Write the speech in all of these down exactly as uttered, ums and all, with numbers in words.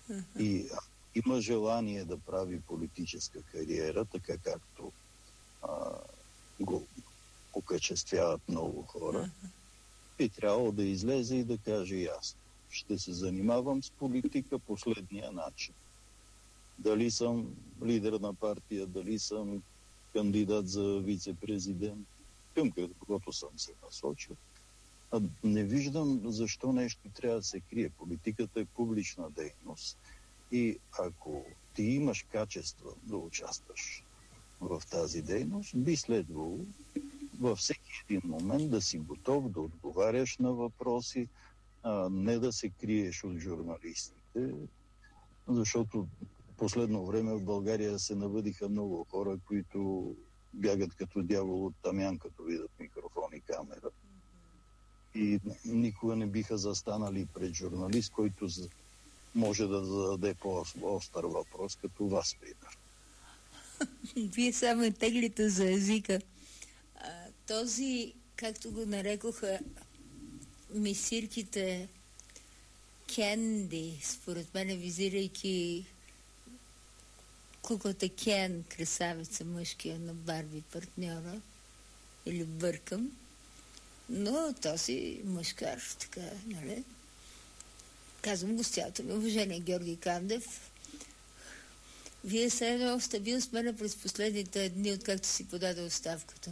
Uh-huh. И има желание да прави политическа кариера, така както а, го окачествяват много хора, uh-huh. би трябвало да излезе и да каже ясно: ще се занимавам с политика последния начин. Дали съм лидер на партия, дали съм кандидат за вице-президент, към каквото съм се насочил. А не виждам защо нещо трябва да се крие. Политиката е публична дейност. И ако ти имаш качества да участваш в тази дейност, би следвало във всеки един момент да си готов да отговаряш на въпроси, а не да се криеш от журналистите, защото последно време в България се навъдиха много хора, които бягат като дявол от тамян, като видят микрофон и камера. И никога не биха застанали пред журналист, който може да зададе по-остър въпрос, като вас, пример. Вие само теглите за езика. А, този, както го нарекоха мисирките Кенди, според мен, визирайки куклата Кен, красавица мъжкия на Барби партньора, или бъркам, но този мъжкар, така, нали? Казвам го с цялото ми уважение, Георги Кандев. Вие се едно сте бил с мене през последните дни, откакто си подаде оставката.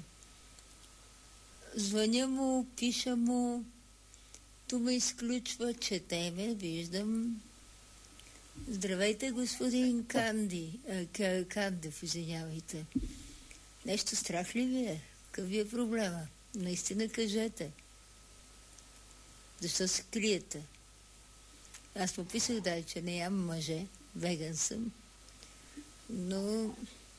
Звъня му, пиша му, ту ме изключва, чете ме, виждам. Здравейте, господин Канди, а, Кандев, извинявайте. Нещо страх ли ви е? Какъв ви е проблема? Наистина кажете. Защо се криете? Аз му писах, да, че не ям мъже, веган съм, но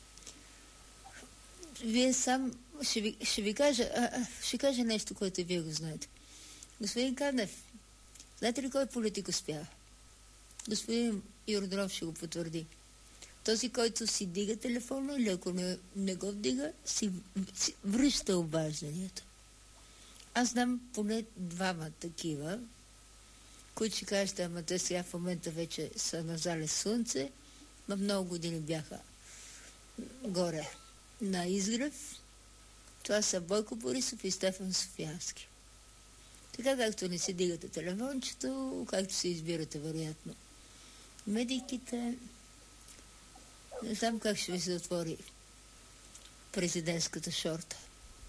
вие сам, ще ви, ще ви кажа, а, а, ще кажа нещо, което вие го знаете. Господин Кандев, знаете ли кой политик успява? Господин Йорданов ще го потвърди. Този, който си дига телефона, или ако не, не го вдига, си, си връща обажданията. Аз знам поне двама такива, които ще кажете, ама те сега в момента вече са на залез слънце, но много години бяха горе на изгрев. Това са Бойко Борисов и Стефан Софиянски. Така както не си дигате телефончето, както се избирате вероятно медиките, не знам как ще ви се отвори президентската шорта.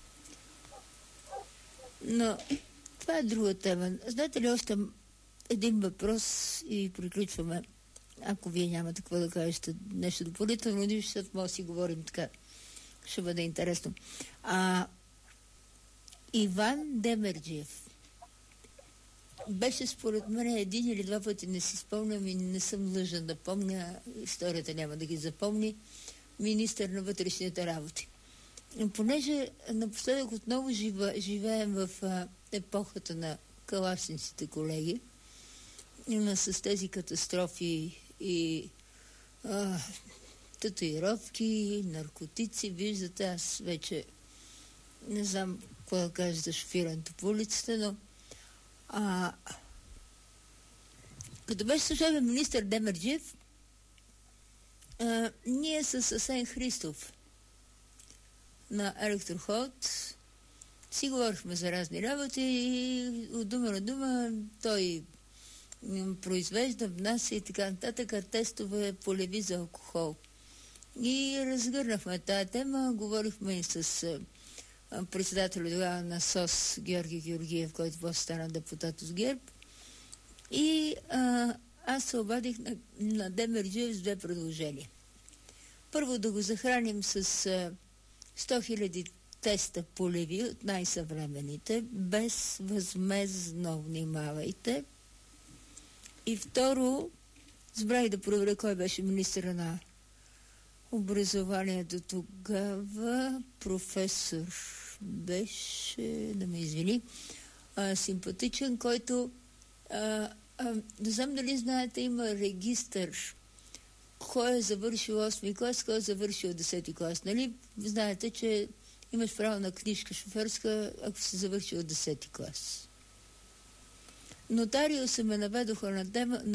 Но това е друга тема. Знаете ли още един въпрос и приключваме. Ако вие нямате какво да кажете нещо допълнително, ние ще може да си говорим така. Ще бъде интересно. А, Иван Демерджиев беше според мен един или два пъти, не си спомням и не съм длъжна да помня, историята няма да ги запомни, министър на вътрешните работи. Понеже напоследък отново жива, живеем в а, епохата на калашниците, колеги, има с тези катастрофи и а, татуировки, наркотици, виждате, аз вече не знам какво да кажа за шофирането по улицата, но а, като беше служебен министър Демерджиев, а, ние с Асен Христов на Електроход си говорихме за разни работи и от дума на дума той произвежда, внася и така нататък тестове полеви за алкохол. И разгърнахме тая тема, говорихме и с а, председателя тогава на СОС Георги Георгиев, който после стана депутат от ГЕРБ. И а, аз се обадих на, на Демерджиев с две предложения. Първо да го захраним с а, сто хиляди теста полеви от най-съвременните, без възмездно, внимавайте. И второ, забравих да проверя кой беше министъра на образованието тогава. Професор беше, да ме извини, а, симпатичен, който а, а, не знам дали знаете, има регистър кой е завършил осми клас, кой е завършил десети клас. Нали знаете, че имаш право на книжка шофьорска, ако си завършил десети клас. Нотариуса ме наведоха на тема